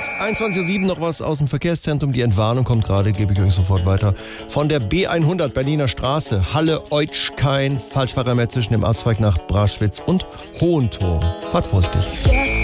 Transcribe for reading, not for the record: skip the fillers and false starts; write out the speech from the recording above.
21.07 Uhr noch was aus dem Verkehrszentrum. Die Entwarnung kommt gerade, gebe ich euch sofort weiter. Von der B100 Berliner Straße, Halle-Eutsch, kein Falschfahrer mehr zwischen dem Abzweig nach Braschwitz und Hohentor. Fahrt vorsichtig.